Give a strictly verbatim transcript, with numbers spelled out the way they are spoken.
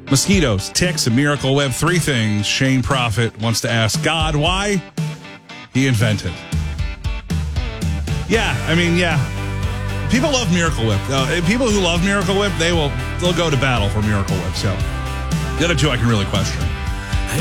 Mosquitoes, ticks, and Miracle Whip. Three things Shane Prophet wants to ask God why he invented. Yeah, I mean, yeah. People love Miracle Whip. Uh, people who love Miracle Whip, they will they'll go to battle for Miracle Whip. So the other two I can really question.